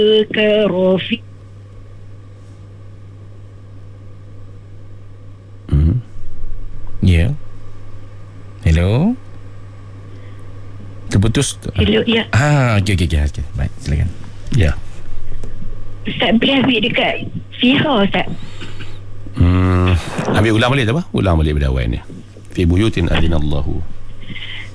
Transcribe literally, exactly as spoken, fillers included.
Kerofi. Hmm. Ya. Hello. Terputus. Hello, ya. Ah, okey okey okey. Okay. Baik, silakan. Ya. Ustaz boleh ambil dekat Fiha, Ustaz? Hmm. Ambil ulang balik tak apa? Ulang balik pada awal ni. Fi buyutin adinallahu.